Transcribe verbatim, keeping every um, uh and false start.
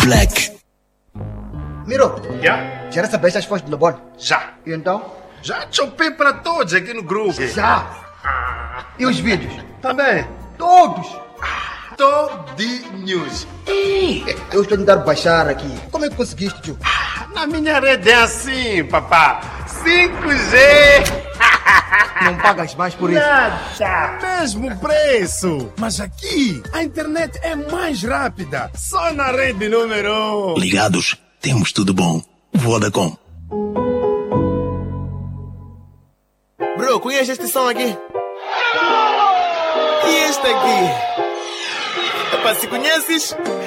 Black. Miro, Yeah? já recebeste as fotos do Lebon? Já. E então? Já chopei para todos aqui no grupo. Já! E os vídeos? Também. Todos! Todinhos. Eu estou a tentar baixar aqui. Como é que conseguiste, tio? Na minha rede é assim, papá. cinco G. Não pagas mais por isso? Nada. Mesmo preço. Mas aqui, a internet é mais rápida. Só na rede número um. Ligados, temos tudo bom. Vodacom. Bro, conhece este som aqui? E este aqui? Epá, se conheces...